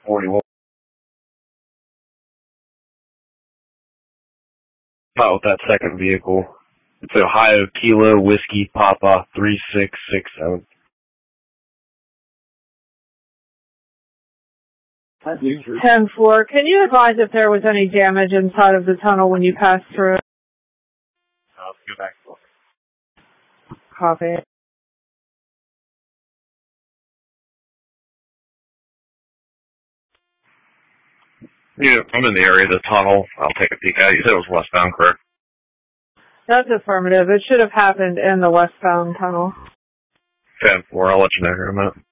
41. Not with that second vehicle. It's Ohio Kilo Whiskey Papa 3667. That's 10-4. Can you advise if there was any damage inside of the tunnel when you passed through it? Let's go back. Copy. Yeah, I'm in the area of the tunnel. I'll take a peek at it. You said it was westbound, correct? That's affirmative. It should have happened in the westbound tunnel. 10-4. I'll let you know here in a minute.